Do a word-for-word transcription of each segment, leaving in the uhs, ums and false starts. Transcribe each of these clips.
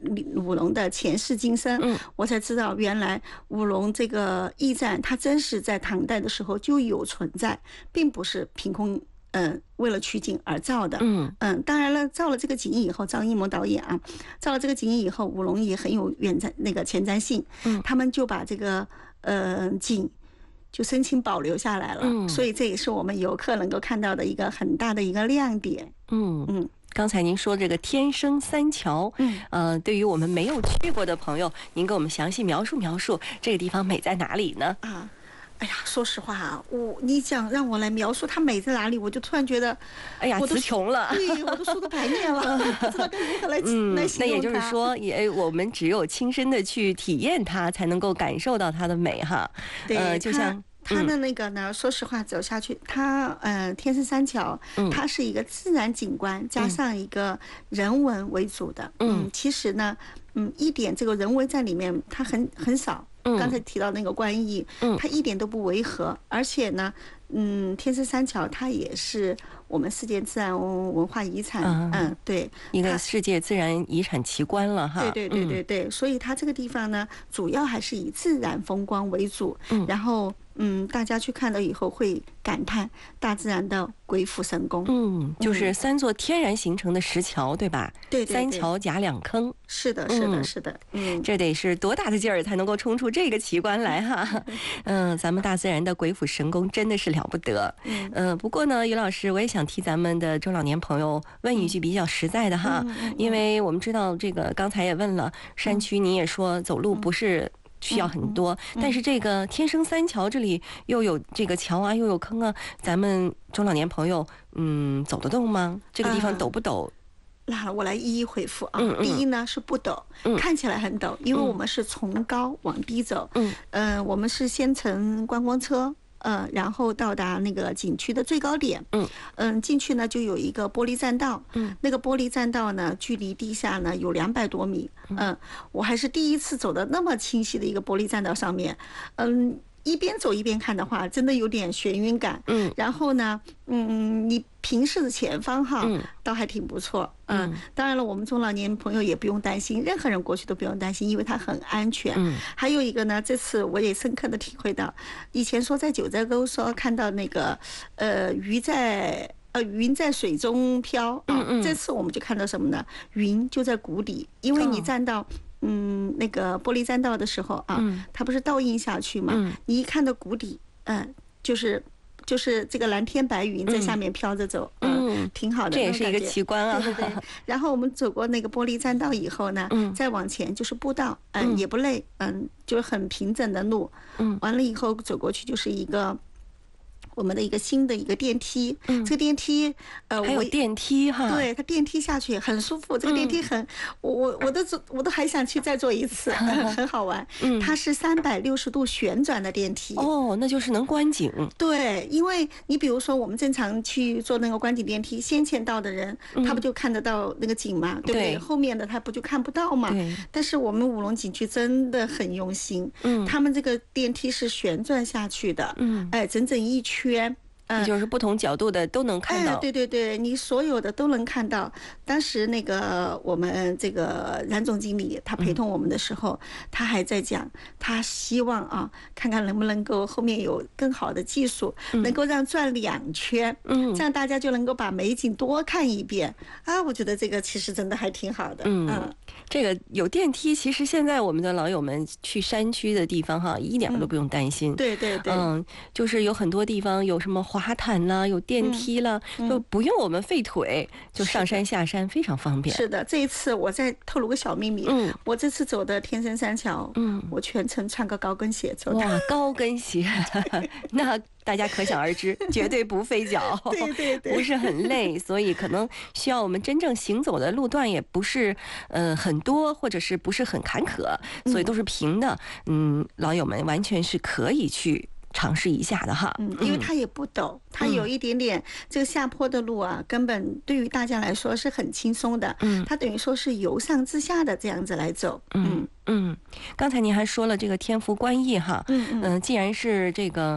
武隆的前世今生， 嗯， 我才知道原来武隆这个驿站它真是在唐代的时候就有存在，并不是凭空嗯为了取景而造的。 嗯嗯，当然了，造了这个景以后，张艺谋导演啊，造了这个景以后，武隆也很有远瞻那个前瞻性， 嗯， 他们就把这个呃景就申请保留下来了， 嗯， 所以这也是我们游客能够看到的一个很大的一个亮点。 嗯嗯。 刚才您说这个天生三桥， 嗯， 呃，对于我们没有去过的朋友，您给我们详细描述描述这个地方美在哪里呢？ 啊，哎呀，说实话啊，我你讲让我来描述它美在哪里，我就突然觉得， 哎呀，词穷了， 对，我都说个白念了，不知道该如何来嗯， 来形容它。 那也就是说，也我们只有亲身的去体验它，才能够感受到它的美哈。 对， 呃，就像。 它的那个呢，嗯、说实话，走下去，它呃，天生三桥，它是一个自然景观、嗯、加上一个人文为主的。嗯，嗯其实呢，嗯，一点这个人为在里面，它很很少。 嗯， 刚才提到那个观音，嗯，它一点都不违和，而且呢，嗯，天生三桥它也是我们世界自然文化遗产，嗯，嗯对， 一个世界自然遗产奇观了哈。 对对对对对，嗯、所以它这个地方呢，主要还是以自然风光为主，嗯，然后。嗯，大家去看了以后会感叹大自然的鬼斧神工。 嗯，就是三座天然形成的石桥，对吧？ 对对对， 三桥夹两坑。 是的，是的，是的。嗯， 这得是多大的劲儿才能够冲出这个奇观来哈？嗯，咱们大自然的鬼斧神工真的是了不得。嗯，呃，不过呢，于老师，我也想替咱们的中老年朋友问一句比较实在的哈， 嗯、 因为我们知道这个刚才也问了，山区你也说走路不是。需要很多，但是这个天生三桥这里又有这个桥啊，又有坑啊，咱们中老年朋友嗯走得动吗？这个地方陡不陡？ 那我来一一回复啊。 嗯嗯、 第一呢是不陡，嗯、看起来很陡，因为我们是从高往低走。嗯，呃，我们是先乘观光车。呃，然后到达那个景区的最高点，嗯嗯，进去呢就有一个玻璃栈道，嗯，那个玻璃栈道呢，距离地下呢有两百多米，嗯，我还是第一次走的那么清晰的一个玻璃栈道上面，嗯。一边走一边看的话，真的有点眩晕感。嗯，然后呢，嗯，你平视的前方哈，嗯，倒还挺不错。嗯，当然了，我们中老年朋友也不用担心，任何人过去都不用担心，因为它很安全。嗯，还有一个呢，这次我也深刻的体会到，以前说在九寨沟说看到那个呃鱼在。呃，云在水中飘啊！嗯嗯这次我们就看到什么呢？云就在谷底，因为你站到嗯那个玻璃栈道的时候啊，嗯、它不是倒映下去嘛？嗯、你一看到谷底，嗯、呃，就是就是这个蓝天白云在下面飘着走，嗯，嗯挺好的， 这也是一个奇观啊。 对对对。然后我们走过那个玻璃栈道以后呢，嗯，再往前就是步道，嗯、呃，也不累，嗯，就是很平整的路，嗯，完了以后走过去就是一个。我们的一个新的一个电梯，嗯、这个电梯，呃， 还有电梯哈， 对，它电梯下去很舒服，这个电梯很，嗯、我我我都我都还想去再坐一次，很好玩。嗯，它是三百六十度旋转的电梯。 哦，那就是能观景。 对，因为你比如说我们正常去坐那个观景电梯，先前到的人，嗯、他不就看得到那个景嘛，对不对？对后面的他不就看不到嘛？对。但是我们武隆景区真的很用心，嗯，他们这个电梯是旋转下去的，嗯，哎，整整一圈。 嗯，就是不同角度的都能看到。 哎，对对对，你所有的都能看到。当时那个我们这个冉总经理他陪同我们的时候，嗯、他还在讲，他希望啊，看看能不能够后面有更好的技术，嗯、能够让转两圈，嗯，这样大家就能够把美景多看一遍啊。我觉得这个其实真的还挺好的。嗯，嗯这个有电梯，其实现在我们的老友们去山区的地方哈，一点都不用担心。 嗯、对对对， 嗯，就是有很多地方有什么滑毯啦，有电梯啦，嗯、就不用我们费腿，嗯、就上山下山非常方便。 是的，这一次我再透露个小秘密，嗯，我这次走的天生三桥，嗯，我全程穿个高跟鞋走的。 哇，高跟鞋，那大家可想而知，绝对不费脚， 对对对， 不是很累，所以可能需要我们真正行走的路段也不是呃很多，或者是不是很坎坷，所以都是平的。嗯，老友们完全是可以去尝试一下的哈， 嗯，因为它也不陡，它有一点点这个下坡的路啊，根本对于大家来说是很轻松的，嗯，它等于说是由上至下的这样子来走， 嗯嗯。刚才您还说了这个天福观驿哈，嗯嗯、呃，既然是这个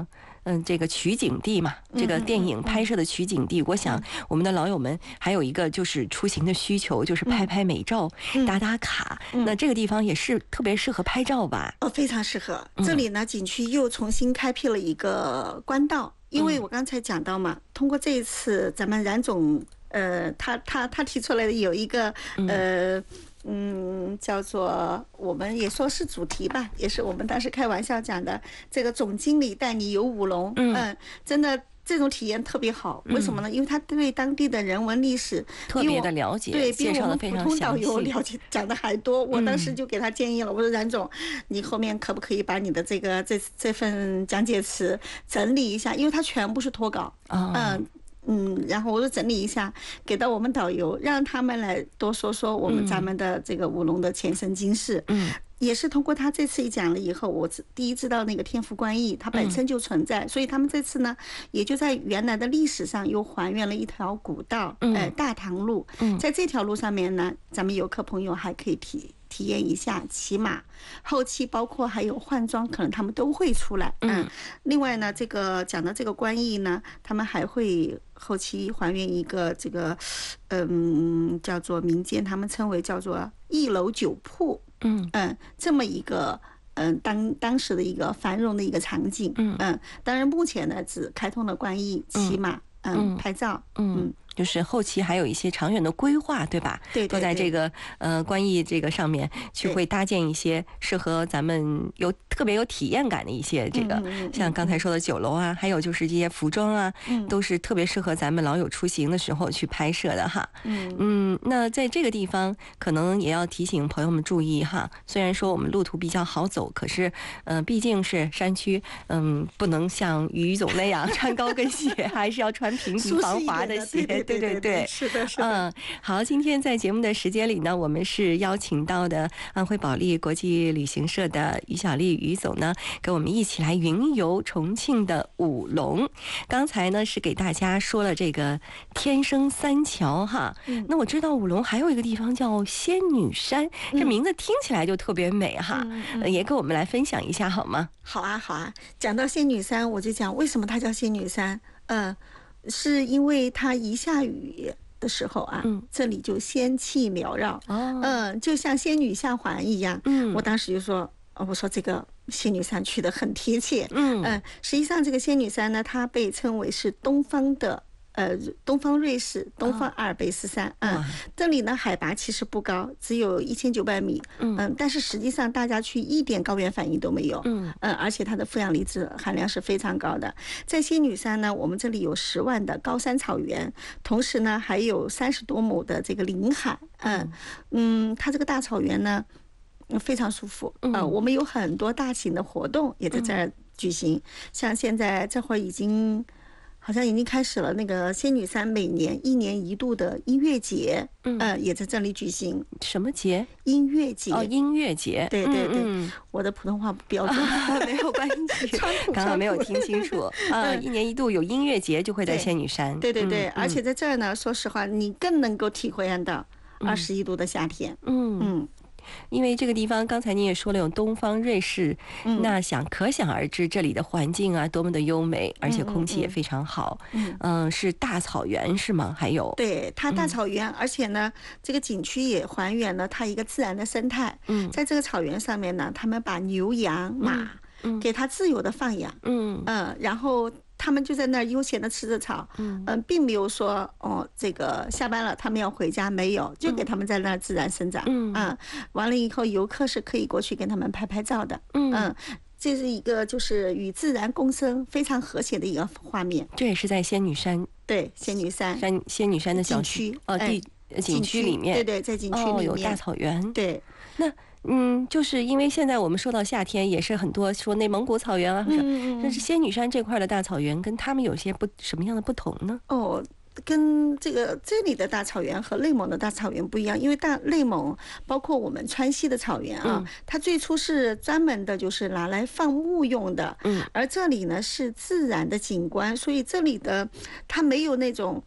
嗯，这个取景地嘛，这个电影拍摄的取景地，我想我们的老友们还有一个就是出行的需求，就是拍拍美照、打打卡。那这个地方也是特别适合拍照吧？ 哦，非常适合。这里呢，景区又重新开辟了一个官道，因为我刚才讲到嘛，通过这一次咱们冉总，呃，他他他提出来的有一个呃。嗯，叫做我们也说是主题吧，也是我们当时开玩笑讲的，这个总经理带你游舞龙，嗯，真的这种体验特别好。为什么呢？因为他对当地的人文历史特别的了解， 对，比我们普通导游了解讲的还多。我当时就给他建议了，我说冉总，你后面可不可以把你的这个这这份讲解词整理一下，因为它全部是脱稿，嗯。嗯，然后我就整理一下，给到我们导游，让他们来多说说我们咱们的这个舞龙的前生今世。嗯，也是通过他这次一讲了以后，我第一知道那个天福观义它本身就存在，所以他们这次呢，也就在原来的历史上又还原了一条古道，呃，大唐路。在这条路上面呢，咱们游客朋友还可以体体验一下骑马，后期包括还有换装，可能他们都会出来。嗯，另外呢，这个讲到这个观义呢，他们还会后期还原一个这个，嗯，叫做民间他们称为叫做一楼酒铺，嗯嗯，这么一个嗯当当时的一个繁荣的一个场景。嗯嗯，当然目前呢只开通了观义、骑马、嗯拍照，嗯。 就是后期还有一些长远的规划，对吧？ 对， 都在这个呃观义这个上面去会搭建一些适合咱们有特别有体验感的一些这个，像刚才说的酒楼啊，还有就是这些服装啊，都是特别适合咱们老友出行的时候去拍摄的哈。嗯嗯，那在这个地方可能也要提醒朋友们注意哈。虽然说我们路途比较好走，可是嗯、呃、毕竟是山区，嗯不能像于总那样穿高跟鞋，还是要穿平底防滑的鞋。 对对对，是的，是的。 嗯，好，今天在节目的时间里呢，我们是邀请到的安徽保利国际旅行社的于小丽于总呢，跟我们一起来云游重庆的舞龙。刚才呢是给大家说了这个天生三桥哈，嗯、那我知道舞龙还有一个地方叫仙女山，嗯、这名字听起来就特别美哈，嗯嗯呃、也跟我们来分享一下好吗？ 好啊，好啊。讲到仙女山，我就讲为什么它叫仙女山，嗯、呃。是因为它一下雨的时候啊，嗯、这里就仙气缭绕，哦、嗯，就像仙女下凡一样。嗯，我当时就说，我说这个仙女山去的很贴切。嗯嗯，实际上这个仙女山呢，它被称为是东方的。呃，东方瑞士东方阿尔卑斯山，嗯，嗯这里呢海拔其实不高，只有一千九百米，嗯，嗯，但是实际上大家去一点高原反应都没有，嗯，嗯，而且它的负氧离子含量是非常高的。在仙女山呢，我们这里有十万的高山草原，同时呢还有三十多亩的这个林海，嗯嗯，它这个大草原呢非常舒服，啊、呃，我们有很多大型的活动也在这儿举行，像现在这会儿已经。好像已经开始了那个仙女山每年一年一度的音乐节，嗯、呃，也在这里举行。 什么节？ 音乐节。 哦，音乐节。 对对对，嗯、我的普通话不标准， 啊、没有关系，刚刚没有听清楚。啊，一年一度有音乐节，就会在仙女山。 对对对，嗯、而且在这儿呢，说实话，你更能够体会到二十一度的夏天。嗯嗯。 因为这个地方刚才你也说了有东方瑞士，嗯、那想可想而知这里的环境啊多么的优美，而且空气也非常好。嗯, 嗯、呃、是大草原是吗？还有对它大草原、嗯、而且呢这个景区也还原了它一个自然的生态。嗯，在这个草原上面呢，他们把牛羊马、嗯、给它自由的放养。嗯嗯、呃、然后他们就在那儿悠闲的吃着草，嗯、呃，并没有说哦，这个下班了他们要回家，没有，就给他们在那儿自然生长。嗯啊，完了以后游客是可以过去跟他们拍拍照的。嗯嗯，这是一个就是与自然共生非常和谐的一个画面。 这也是在仙女山， 对，仙女山山仙女山的小区哦地景区里面， 对对，在景区里面、 哦、有大草原。 对， 那。嗯，就是因为现在我们说到夏天，也是很多说内蒙古草原啊，嗯，但是仙女山这块的大草原跟他们有些不什么样的不同呢？ 哦，跟这个这里的大草原和内蒙的大草原不一样，因为大内蒙包括我们川西的草原啊，嗯、它最初是专门的就是拿来放牧用的，嗯，而这里呢是自然的景观，所以这里的它没有那种。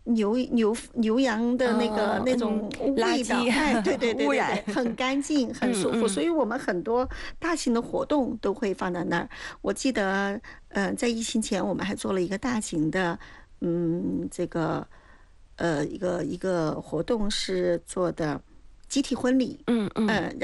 牛牛牛羊的那个、 哦、 那种味道，哎，对对对， 污染很干净，很舒服。嗯嗯，所以我们很多大型的活动都会放在那儿。我记得，呃，在疫情前，我们还做了一个大型的，嗯，这个，呃，一个一个活动是做的集体婚礼， 嗯嗯。 呃